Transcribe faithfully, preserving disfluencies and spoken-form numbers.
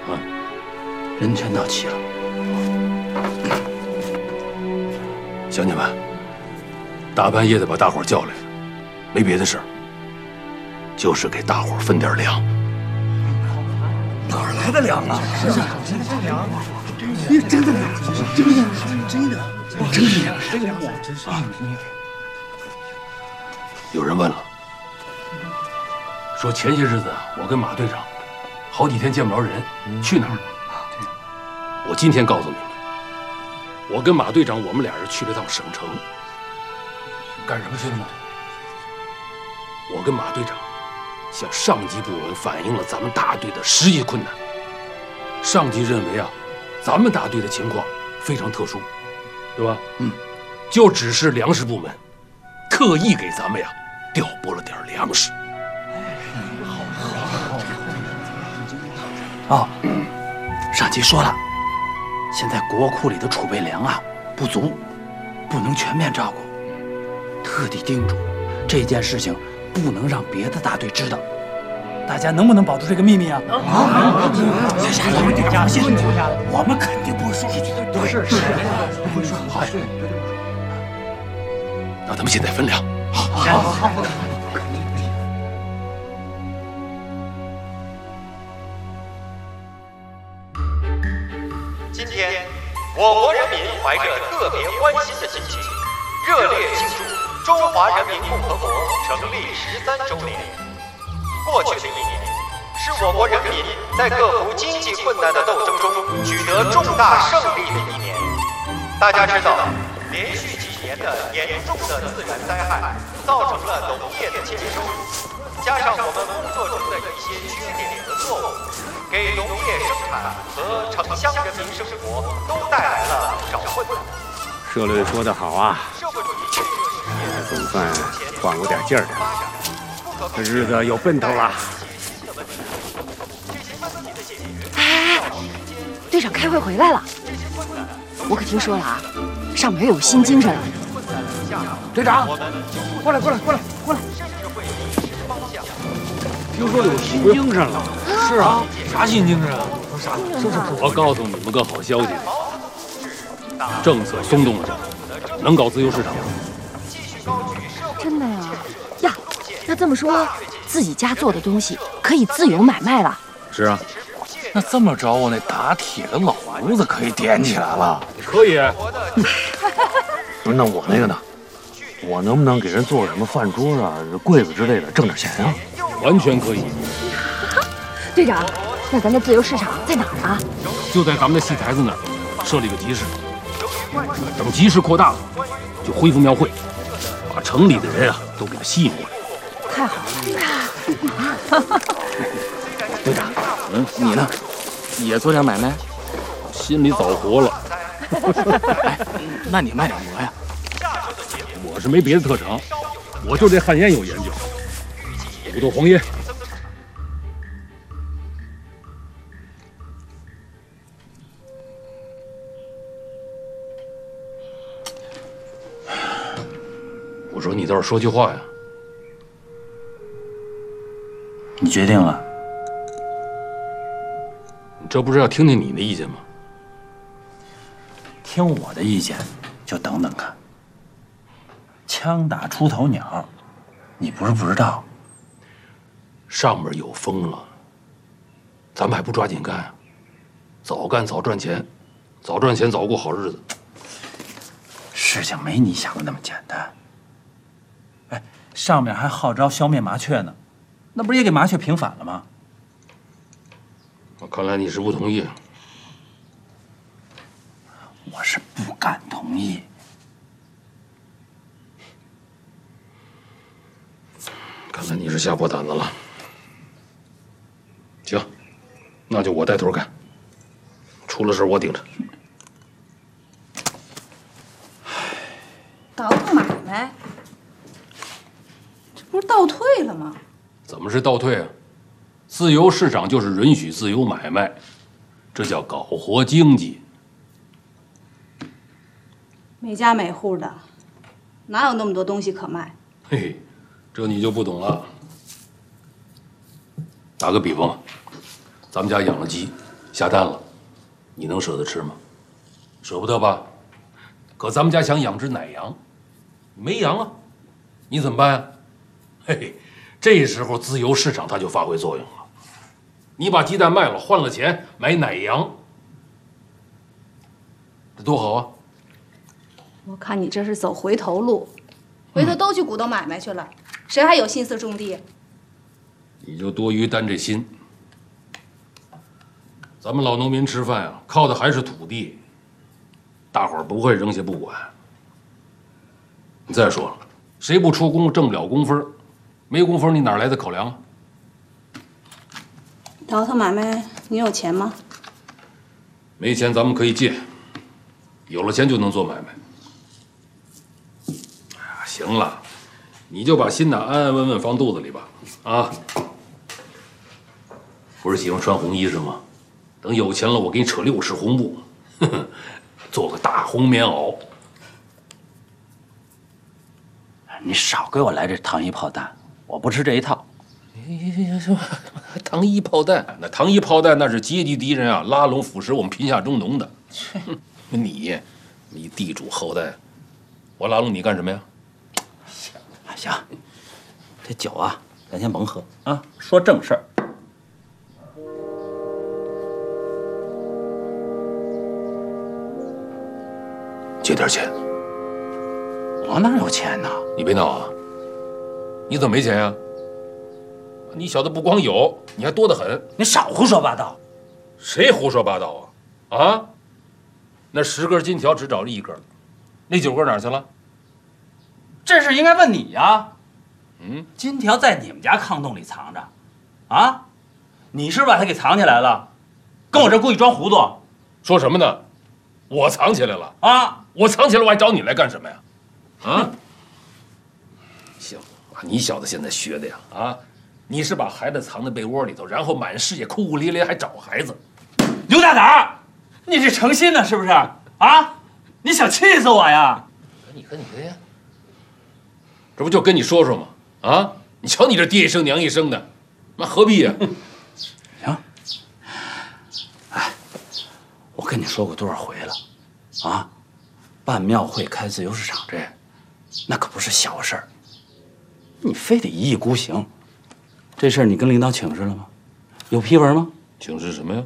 嗯， 人全到齐了。 乡亲们，大半夜的把大伙叫来，没别的事儿，就是给大伙分点粮。 哪儿来的粮啊？ 是啊，真是粮，真的粮，真的粮，真的，真的粮，真粮，真是啊！ 有人问了，说前些日子我跟马队长好几天见不着人，去哪儿了？我今天告诉你们，我跟马队长我们俩人去了趟省城。干什么去了呢？我跟马队长向上级部门反映了咱们大队的实际困难。上级认为啊，咱们大队的情况非常特殊，对吧？嗯，就只是粮食部门特意给咱们呀调拨了点粮食。 哦，上级说了，现在国库里的储备粮啊不足，不能全面照顾，特地叮嘱这件事情不能让别的大队知道。大家能不能保住这个秘密啊？啊！谢谢我们顶家，谢谢你，我们肯定不会说出去的。对，是是，不会说。好， 那咱们现在分粮。好， 好，好，好。 今天，我国人民怀着特别欢欣的心情，热烈庆祝中华人民共和国成立十三周年。过去的一年，是我国人民在克服经济困难的斗争中取得重大胜利的一年。大家知道，连续几年的严重的自然灾害，造成了农业的欠收，加上我们工作中的一些缺点和错误，给农业生产和城乡人民生活都带来了不少困难。 社论说得好啊，总算缓过点劲儿来。这日子有奔头了。 哎哎哎，队长开会回来了，我可听说了啊，上面又有新精神了。 队长，过来，过来，过来，过来。 听说有新精神了。 是啊，啥新精神啊？啥？说说。我告诉你们个好消息，政策松动了这儿，能搞自由市场。 真的呀？呀，那这么说，自己家做的东西可以自由买卖了？ 是啊。 那这么着，我那打铁的老炉子可以点起来了。 可以。 不是，那我那个呢？我能不能给人做个什么饭桌啊、柜子之类的，挣点钱啊？ 完全可以。 队长，那咱的自由市场在哪儿啊？ 就在咱们的戏台子那儿设立个集市，等集市扩大了，就恢复庙会，把城里的人啊都给他吸引过来。 太好了。 队长，嗯，你呢？也做点买卖？ 心里早活了。 哎，那你卖点什么呀？ 我是没别的特长，我就这旱烟有研究。五朵黄烟。我说你倒是说句话呀！ 你决定了？ 你这不是要听听你的意见吗？ 听我的意见，就等等看。枪打出头鸟，你不是不知道。 上面有风了，咱们还不抓紧干啊？早干早赚钱，早赚钱早过好日子。 事情没你想的那么简单。哎，上面还号召消灭麻雀呢，那不是也给麻雀平反了吗？ 看来你是不同意。 我是不敢同意。 看来你是下破胆子了。行，那就我带头干，出了事我顶着。 捣鼓买卖，这不是倒退了吗？ 怎么是倒退啊？自由市场就是允许自由买卖，这叫搞活经济。 每家每户的，哪有那么多东西可卖？ 嘿嘿，这你就不懂了。打个比方，咱们家养了鸡， 下蛋了，你能舍得吃吗？舍不得吧？可咱们家想养只奶羊，没羊啊，你怎么办呀？嘿嘿，这时候自由市场它就发挥作用了。你把鸡蛋卖了，换了钱买奶羊，这多好啊！ 我看你这是走回头路，回头都去鼓捣买卖去了，谁还有心思种地？ 你就多余担这心。咱们老农民吃饭啊，靠的还是土地，大伙儿不会扔下不管。你再说了，谁不出工挣不了工分，没工分你哪来的口粮啊？ 倒腾买卖，你有钱吗？ 没钱咱们可以借，有了钱就能做买卖。哎呀，行了，你就把心呢安安稳稳放肚子里吧。啊，不是喜欢穿红衣裳吗？等有钱了，我给你扯六尺红布，呵呵，做个大红棉袄。 你少给我来这糖衣炮弹，我不吃这一套。 糖衣炮弹，那糖衣炮弹那是阶级敌人啊，拉拢腐蚀我们贫下中农的。你，你地主后代，我拉拢你干什么呀？ 行，这酒啊，咱先甭喝啊，说正事儿。 借点钱。 我哪有钱呢？ 你别闹啊！你怎么没钱呀？你小子不光有，你还多得很。 你少胡说八道！ 谁胡说八道啊？啊？那十根金条只找了一根，那九根哪去了？ 这事应该问你呀。 嗯， 金条在你们家炕洞里藏着，啊？你是不是把它给藏起来了？跟我这故意装糊涂？ 说什么呢？我藏起来了啊！ 我藏起来，我还找你来干什么呀？啊？行，你小子现在学的呀？啊？你是把孩子藏在被窝里头，然后满世界哭哭咧咧还找孩子。 刘大胆，你是诚心的，是不是？啊？你想气死我呀？ 你看你这呀，这不就跟你说说吗？啊？你瞧你这爹一声娘一声的，那何必呀？ 行。哎，我跟你说过多少回了，啊？办庙会、开自由市场这，那可不是小事儿。你非得一意孤行。这事儿你跟领导请示了吗？有批文吗？ 请示什么呀？